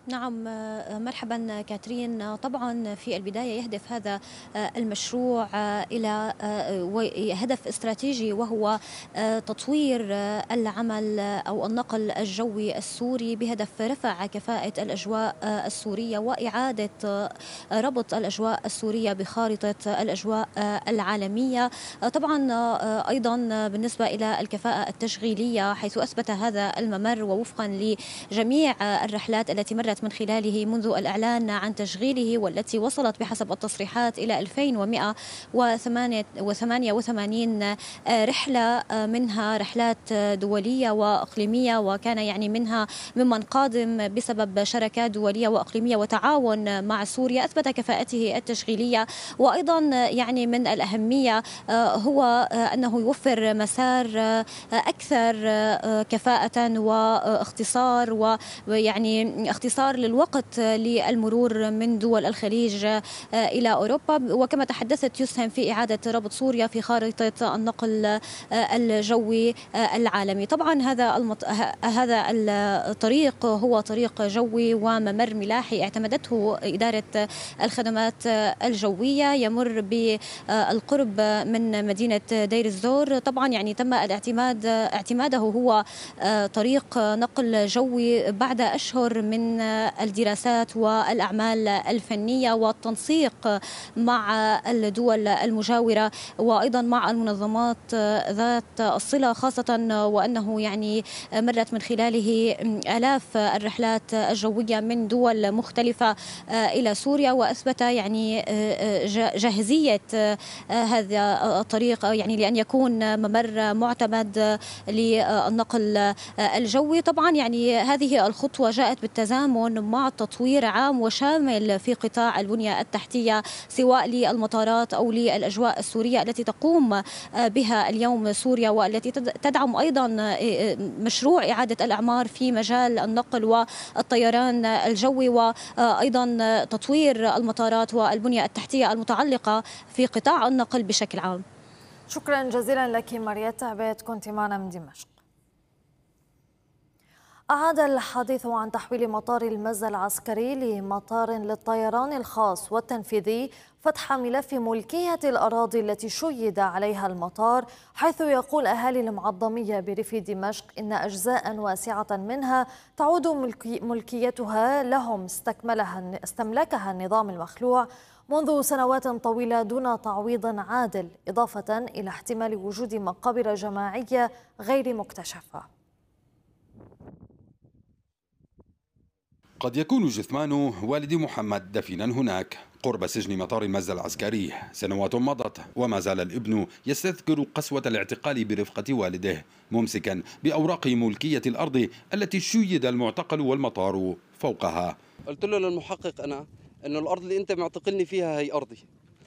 نعم، مرحبا كاترين. طبعا في البداية يهدف هذا المشروع إلى هدف استراتيجي، وهو تطوير العمل أو النقل الجوي السوري بهدف رفع كفاءة الأجواء السورية وإعادة ربط الأجواء السورية بخارطة الأجواء العالمية. طبعا أيضا بالنسبة إلى الكفاءة التشغيلية، حيث أثبت هذا الممر ووفقا لجميع الرحلات التي مرت من خلاله منذ الإعلان عن تشغيله، والتي وصلت بحسب التصريحات إلى 2188 رحلة، منها رحلات دولية وإقليمية، وكان يعني منها ممن قادم بسبب شراكات دولية وإقليمية وتعاون مع سوريا، أثبت كفاءته التشغيلية. وأيضا يعني من الأهمية هو أنه يوفر مسار أكثر كفاءة واختصار، ويعني اختصار للوقت للمرور من دول الخليج إلى أوروبا. وكما تحدثت، يسهم في إعادة ربط سوريا في خارطة النقل الجوي العالمي. طبعا هذا الطريق هو طريق جوي وممر ملاحي اعتمدته إدارة الخدمات الجوية، يمر بالقرب من مدينة دير الزور. طبعا يعني تم اعتماده هو طريق نقل جوي بعد أشهر من الدراسات والأعمال الفنية والتنسيق مع الدول المجاورة وأيضا مع المنظمات ذات الصلة، خاصة وأنه يعني مرت من خلاله آلاف الرحلات الجوية من دول مختلفة إلى سوريا، وأثبت يعني جاهزية هذا الطريق يعني لأن يكون ممر معتمد للنقل الجوي. طبعا يعني هذه الخطوة جاءت بالتزامن مع تطوير عام وشامل في قطاع البنية التحتية، سواء للمطارات أو للأجواء السورية التي تقوم بها اليوم سوريا، والتي تدعم أيضا مشروع إعادة الأعمار في مجال النقل والطيران الجوي، وأيضا تطوير المطارات والبنية التحتية المتعلقة في قطاع النقل بشكل عام. شكرا جزيلا لك ماريتا عبيد، كنت معنا من دمشق. أعاد الحديث عن تحويل مطار المزة العسكري لمطار للطيران الخاص والتنفيذي فتح ملف ملكية الأراضي التي شيد عليها المطار، حيث يقول أهالي المعظمية بريف دمشق إن أجزاء واسعة منها تعود ملكيتها لهم استملكها النظام المخلوع منذ سنوات طويلة دون تعويض عادل، إضافة إلى احتمال وجود مقابر جماعية غير مكتشفة. قد يكون جثمان والد محمد دفينا هناك قرب سجن مطار المزة العسكري سنوات مضت، وما زال الابن يستذكر قسوة الاعتقال برفقة والده ممسكا بأوراق ملكية الأرض التي شيد المعتقل والمطار فوقها. قلت له للمحقق أنا أنه الأرض اللي أنت معتقلني فيها هي أرضي،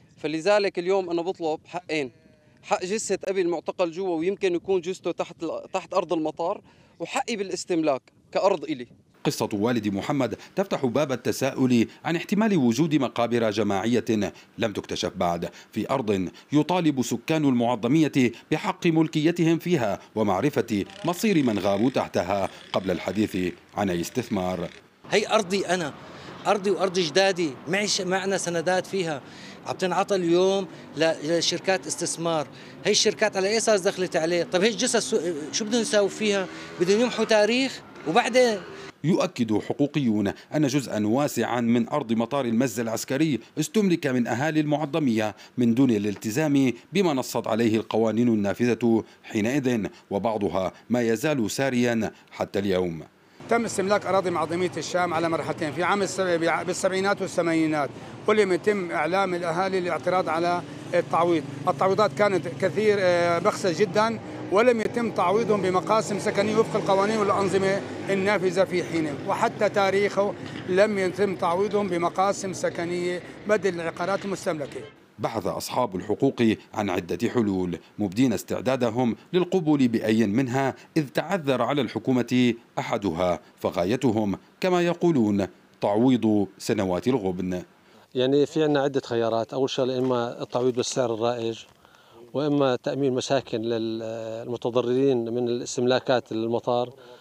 فلذلك اليوم أنا بطلب حقين: حق جثة أبي المعتقل جوا ويمكن يكون جثته تحت أرض المطار، وحقي بالاستملاك كأرض إلي. قصة والد محمد تفتح باب التساؤل عن احتمال وجود مقابر جماعية لم تكتشف بعد في أرض يطالب سكان المعظمية بحق ملكيتهم فيها ومعرفة مصير من غابوا تحتها قبل الحديث عن أي استثمار. هي أرضي أنا، أرضي وأرض جدادي، معنا سندات فيها عم تنعطى اليوم لشركات استثمار. هي الشركات على أي أساس دخلت عليه؟ طيب هي الجثث شو بدهم يساووا فيها؟ بدهم يمحوا تاريخ وبعدين. يؤكد حقوقيون أن جزءا واسعا من أرض مطار المزة العسكري استملك من أهالي المعظمية من دون الالتزام بما نصت عليه القوانين النافذة حينئذ، وبعضها ما يزال ساريا حتى اليوم. تم استملاك أراضي معظمية الشام على مرحلتين، في عام بالسبعينات والثمانينات، ولم يتم إعلام الأهالي للاعتراض على التعويض. التعويضات كانت كثير بخسة جدا، ولم يتم تعويضهم بمقاسم سكنية وفق القوانين والأنظمة النافذة في حينه، وحتى تاريخه لم يتم تعويضهم بمقاسم سكنية بدل العقارات المستملكة. بحث أصحاب الحقوق عن عدة حلول مبدين استعدادهم للقبول بأي منها، إذ تعذر على الحكومة أحدها، فغايتهم كما يقولون تعويض سنوات الغبن. يعني في عندنا عدة خيارات: أول شيء إما التعويض بالسعر الرائج، وإما تأمين مساكن للمتضررين من الاستملاكات المطار،